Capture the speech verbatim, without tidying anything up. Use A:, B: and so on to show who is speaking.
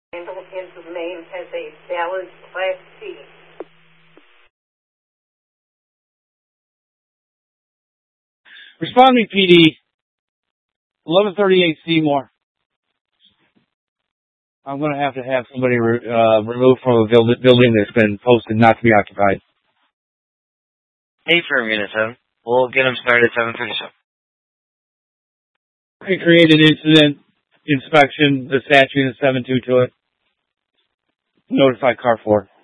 A: Handle his name has a valid Class C.
B: Respond me, P D. eleven thirty-eight Seymour. I'm going to have to have somebody re- uh, removed from a build- building that's been posted not to be occupied.
C: Eight for Unit seven. We'll get him started at seven thirty-seven.
B: I created incident inspection, the statute in seven two to it. Notify car four.